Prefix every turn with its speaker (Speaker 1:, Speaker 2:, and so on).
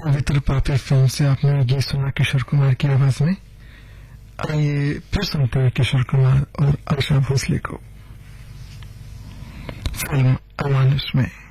Speaker 1: पवित्र पापी फिल्म से आपने गीत सुना किशोर कुमार की आवाज में। आइए फिर सुनते हैं किशोर कुमार और आशा भोसले को फिल्म अमानुष में।